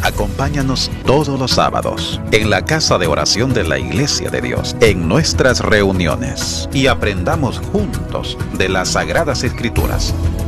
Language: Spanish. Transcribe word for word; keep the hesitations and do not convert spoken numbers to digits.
Acompáñanos todos los sábados en la casa de oración de la Iglesia de Dios, en nuestras reuniones, y aprendamos juntos de las Sagradas Escrituras.